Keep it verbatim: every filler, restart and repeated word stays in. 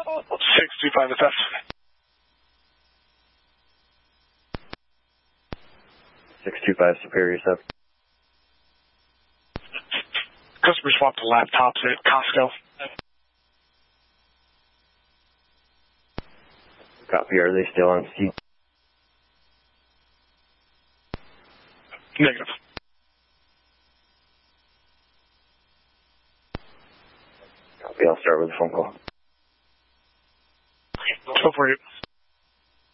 six two five F F. six two five Superior sub. Customer swapped to laptops at Costco. Copy, are they still on C? Negative. Copy, I'll start with a phone call. Go for it.